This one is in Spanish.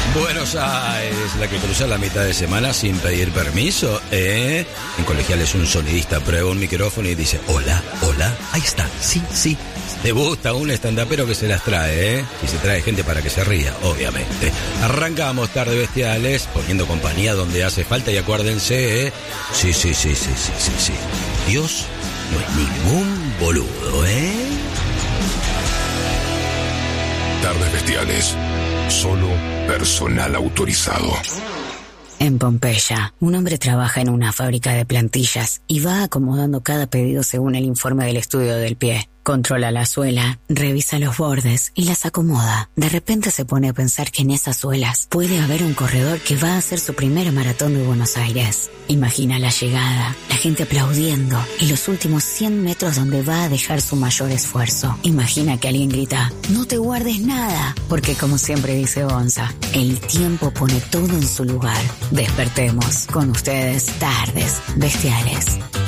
Buenos Aires, la que cruza la mitad de semana sin pedir permiso, ¿eh? En Colegiales un sonidista prueba un micrófono y dice, hola, hola, ahí está, sí. Te gusta un estandapero que se las trae, ¿eh? Y se trae gente para que se ría, obviamente. Arrancamos Tarde Bestiales, poniendo compañía donde hace falta y acuérdense, ¿eh? Sí. Dios no es ningún boludo, ¿eh? Tardes Bestiales. Solo personal autorizado. En Pompeya, un hombre trabaja en una fábrica de plantillas y va acomodando cada pedido según el informe del estudio del pie. Controla la suela, revisa los bordes y las acomoda. De repente se pone a pensar que en esas suelas puede haber un corredor que va a hacer su primer maratón de Buenos Aires. Imagina la llegada, la gente aplaudiendo y los últimos 100 metros donde va a dejar su mayor esfuerzo. Imagina que alguien grita, no te guardes nada, porque como siempre dice Gonza, el tiempo pone todo en su lugar. Despertemos con ustedes Tardes Bestiales.